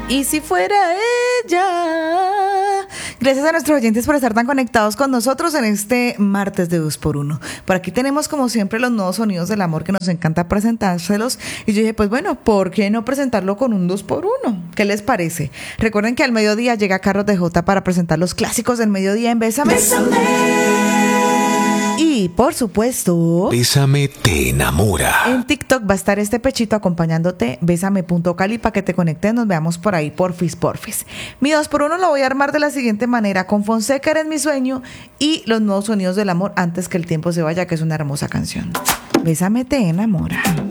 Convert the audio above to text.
Y si fuera ella. Gracias a nuestros oyentes por estar tan conectados con nosotros en este martes de 2x1. Por aquí tenemos como siempre los nuevos sonidos del amor que nos encanta presentárselos. Y yo dije, pues bueno, ¿por qué no presentarlo con un 2x1? ¿Qué les parece? Recuerden que al mediodía llega Carlos de J para presentar los clásicos del mediodía en Bésame. Y por supuesto, Bésame te enamora. en TikTok va a estar este pechito acompañándote, bésame.cali, para que te conectes, nos veamos por ahí, porfis. Mi 2x1 lo voy a armar de la siguiente manera: con Fonseca Eres mi sueño y los nuevos sonidos del amor antes que el tiempo se vaya, que es una hermosa canción. Bésame te enamora.